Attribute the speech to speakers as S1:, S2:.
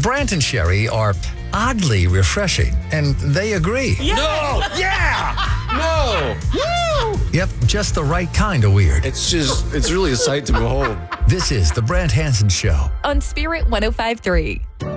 S1: Brant and Sherry are oddly refreshing, and they agree.
S2: No! Yeah! No! Woo!
S1: Yep, just the right kind of weird.
S2: It's really a sight to behold.
S1: This is the Brant Hansen Show.
S3: On Spirit 105.3.